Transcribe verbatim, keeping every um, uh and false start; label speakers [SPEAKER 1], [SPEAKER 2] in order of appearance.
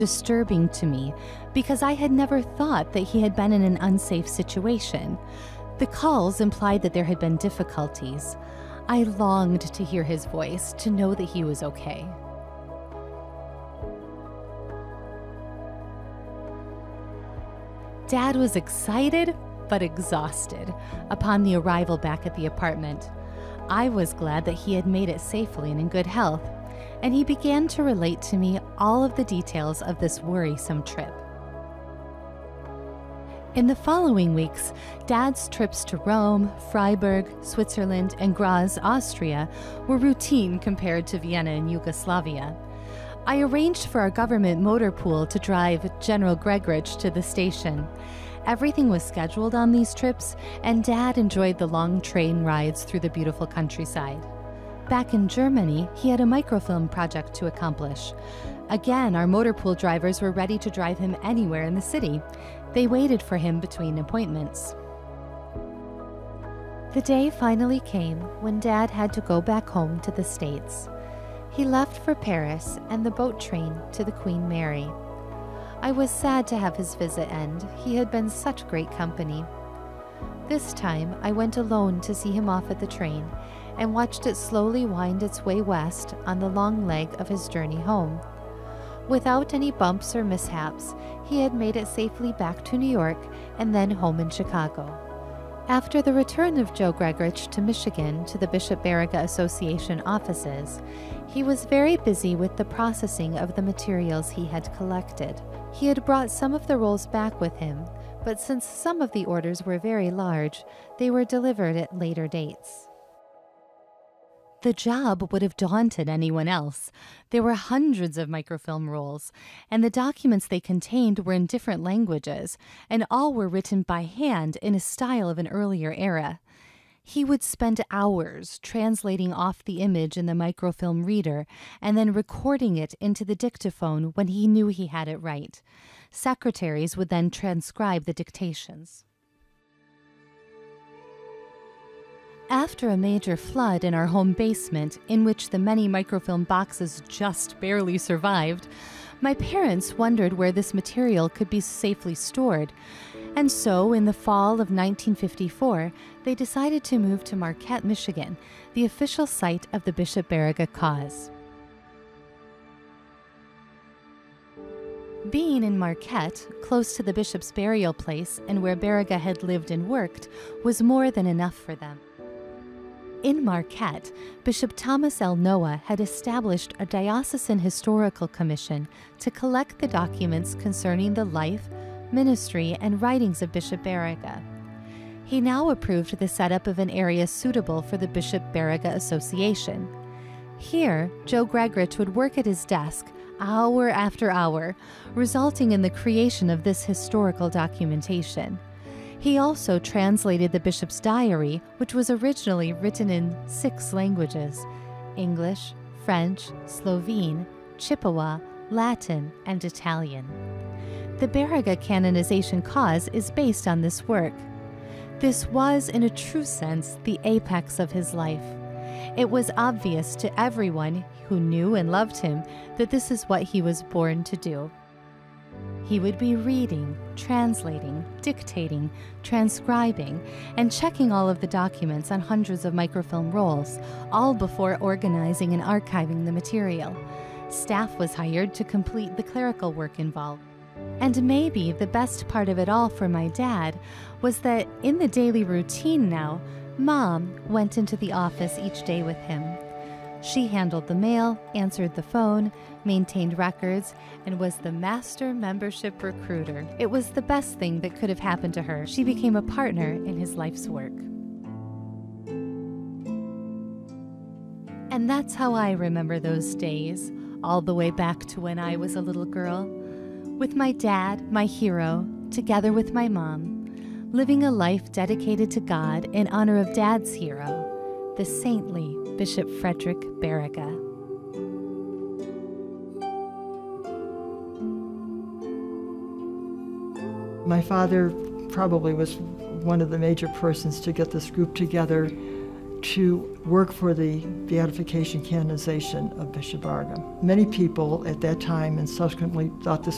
[SPEAKER 1] disturbing to me because I had never thought that he had been in an unsafe situation. The calls implied that there had been difficulties. I longed to hear his voice, to know that he was okay. Dad was excited, but exhausted upon the arrival back at the apartment. I was glad that he had made it safely and in good health, and he began to relate to me all of the details of this worrisome trip. In the following weeks, Dad's trips to Rome, Freiburg, Switzerland, and Graz, Austria, were routine compared to Vienna and Yugoslavia. I arranged for our government motor pool to drive General Gregoritsch to the station. Everything was scheduled on these trips, and Dad enjoyed the long train rides through the beautiful countryside. Back in Germany, he had a microfilm project to accomplish. Again, our motor pool drivers were ready to drive him anywhere in the city. They waited for him between appointments. The day finally came when Dad had to go back home to the States. He left for Paris and the boat train to the Queen Mary. I was sad to have his visit end. He had been such great company. This time, I went alone to see him off at the train and watched it slowly wind its way west on the long leg of his journey home. Without any bumps or mishaps, he had made it safely back to New York and then home in Chicago. After the return of Joe Gregoritsch to Michigan to the Bishop Baraga Association offices, he was very busy with the processing of the materials he had collected. He had brought some of the rolls back with him, but since some of the orders were very large, they were delivered at later dates. The job would have daunted anyone else. There were hundreds of microfilm rolls, and the documents they contained were in different languages, and all were written by hand in a style of an earlier era. He would spend hours translating off the image in the microfilm reader and then recording it into the dictaphone when he knew he had it right. Secretaries would then transcribe the dictations. After a major flood in our home basement, in which the many microfilm boxes just barely survived, my parents wondered where this material could be safely stored. And so, in the fall of nineteen fifty-four, they decided to move to Marquette, Michigan, the official site of the Bishop Baraga cause. Being in Marquette, close to the bishop's burial place and where Baraga had lived and worked, was more than enough for them. In Marquette, Bishop Thomas L. Noah had established a diocesan historical commission to collect the documents concerning the life, ministry, and writings of Bishop Baraga. He now approved the setup of an area suitable for the Bishop Baraga Association. Here, Joe Gregoritsch would work at his desk hour after hour, resulting in the creation of this historical documentation. He also translated the bishop's diary, which was originally written in six languages: English, French, Slovene, Chippewa, Latin, and Italian. The Baraga canonization cause is based on this work. This was, in a true sense, the apex of his life. It was obvious to everyone who knew and loved him that this is what he was born to do. He would be reading, translating, dictating, transcribing, and checking all of the documents on hundreds of microfilm rolls, all before organizing and archiving the material. Staff was hired to complete the clerical work involved. And maybe the best part of it all for my dad was that in the daily routine now, Mom went into the office each day with him. She handled the mail, answered the phone, maintained records, and was the master membership recruiter. It was the best thing that could have happened to her. She became a partner in his life's work. And that's how I remember those days, all the way back to when I was a little girl, with my dad, my hero, together with my mom, living a life dedicated to God in honor of Dad's hero, the saintly Bishop Frederick Baraga.
[SPEAKER 2] My father probably was one of the major persons to get this group together to work for the beatification canonization of Bishop Baraga. Many people at that time and subsequently thought this